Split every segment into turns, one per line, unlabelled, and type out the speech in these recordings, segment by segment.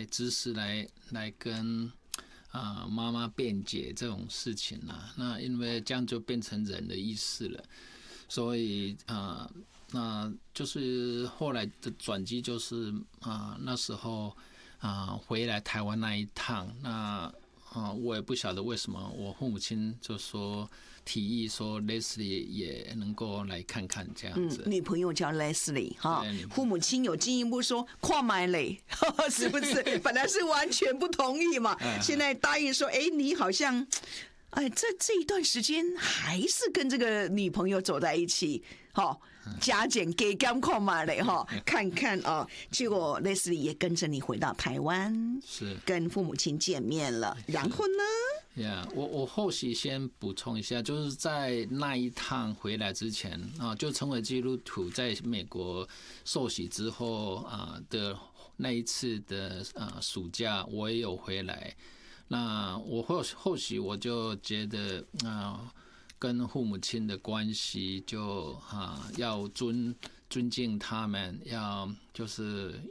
知识来跟妈妈辩解这种事情啊。那因为这样就变成人的意识了，所以那就是后来的转机就是那时候回来台湾那一趟，那我也不晓得为什么我父母亲就说提议说 Leslie 也能够来看看这样子。
女朋友叫 Leslie 哈，父母亲有进一步说跨买嘞，是不是？本来是完全不同意嘛，现在答应说，你好像。这一段时间还是跟这个女朋友走在一起，加减给干看嘛嘞看看结果 Leslie 也跟着你回到台湾，
是
跟父母亲见面了，然后呢？
我后续先补充一下，就是在那一趟回来之前就成为基督徒，在美国受洗之后的那一次的暑假，我也有回来。那我后续我就觉得跟父母亲的关系就要尊敬他们，要就是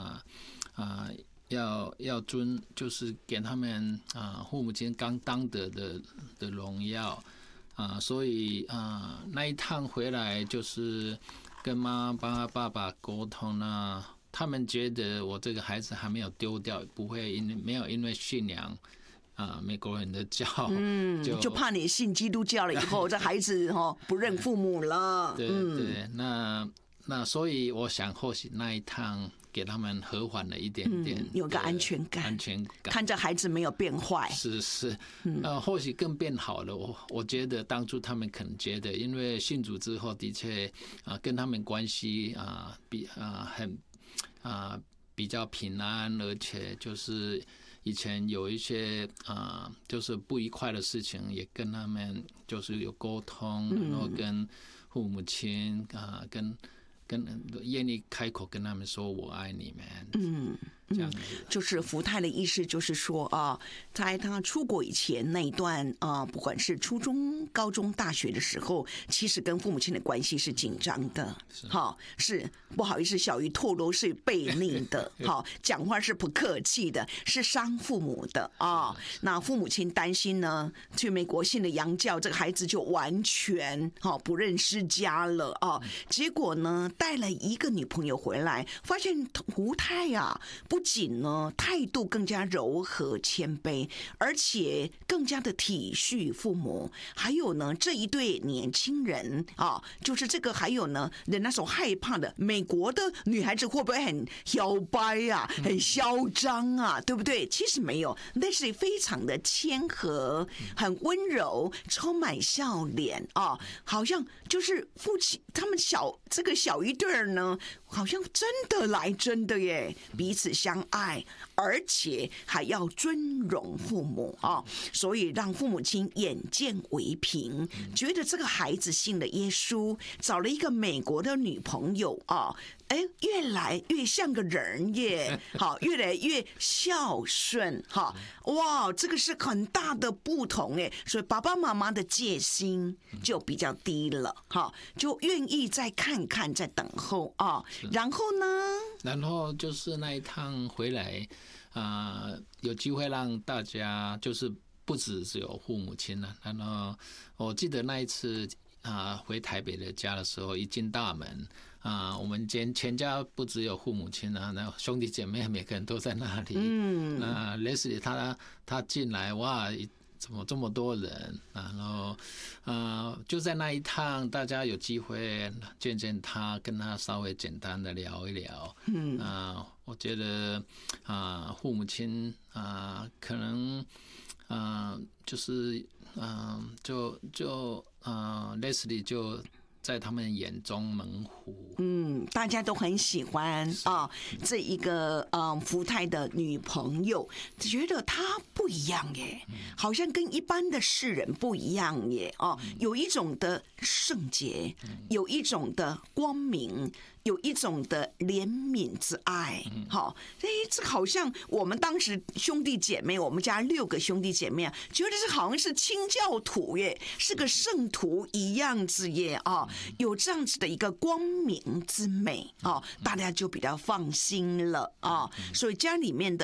要就是给他们父母亲刚当得的荣耀所以那一趟回来就是跟妈妈爸爸沟通他们觉得我这个孩子还没有丢掉，不会没有因为信仰美国人的教，
就怕你信基督教了以后，这孩子不认父母了。
对对，那所以我想或许那一趟给他们和缓了一点点，
有个安全感，看着孩子没有变坏，
是，或许更变好了。我觉得当初他们可能觉得，因为信主之后，的确跟他们关系比较平安，而且就是以前有一些就是不愉快的事情，也跟他们就是有沟通，然后跟父母亲跟愿意开口跟他们说我爱你们，这样子
就是福泰的意思就是说在他出国以前那一段不管是初中、高中、大学的时候，其实跟父母亲的关系是紧张的，是不好意思，小鱼透露是背逆的，讲话是不客气的，是伤父母的那父母亲担心呢，去美国信了洋教，这个孩子就完全不认识家了结果呢，带了一个女朋友回来，发现福泰不仅呢态度更加柔和谦卑，而且更加的体恤父母，还有呢这一对年轻人就是这个还有呢人家所害怕的美国的女孩子会不会很摇摆很嚣张对不对？其实没有，那是非常的谦和，很温柔，充满笑脸好像就是父亲他们这个小一对儿呢，好像真的来真的耶，彼此相爱，而且还要尊荣父母所以让父母亲眼见为凭，觉得这个孩子信了耶稣，找了一个美国的女朋友越来越像个人耶，越来越孝顺哇，这个是很大的不同耶，所以爸爸妈妈的戒心就比较低了就愿意再看看，再等候然后呢？
然后就是那一趟回来有机会让大家就是不只有父母亲了。然后我记得那一次回台北的家的时候，一进大门我们全家不只有父母亲那兄弟姐妹每个人都在那里。Leslie 他进来哇，怎么这么多人然后就在那一趟，大家有机会见见他，跟他稍微简单的聊一聊。我觉得父母亲可能就是Leslie 就在他们眼中猛虎。
大家都很喜欢这一个福泰的女朋友，觉得她不一样耶，好像跟一般的世人不一样耶有一种的圣洁，有一种的光明，有一种的怜悯之爱这好像我们当时兄弟姐妹，我们家6个兄弟姐妹觉得这好像是清教徒耶，是个圣徒一样子耶有这样子的一个光明之美大家就比较放心了所以家里面的